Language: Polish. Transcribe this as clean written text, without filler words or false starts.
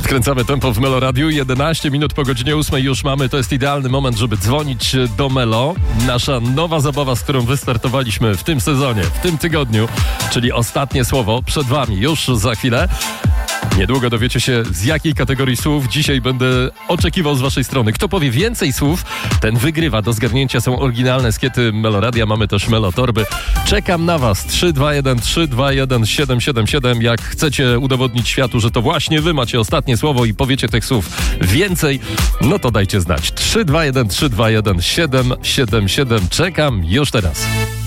Skręcamy tempo w Melo Radiu. 11 minut po godzinie 8 już mamy. To jest idealny moment, żeby dzwonić do Melo. Nasza nowa zabawa, z którą wystartowaliśmy w tym sezonie, w tym tygodniu, czyli ostatnie słowo przed wami już za chwilę. Niedługo dowiecie się, z jakiej kategorii słów dzisiaj będę oczekiwał z waszej strony. Kto powie więcej słów, ten wygrywa. Do zgarnięcia są oryginalne skiety Meloradia. Mamy też Melotorby. Czekam na was. 321 777. Jak chcecie udowodnić światu, że to właśnie wy macie ostatnie słowo i powiecie tych słów więcej, no to dajcie znać. 321 777. Czekam już teraz.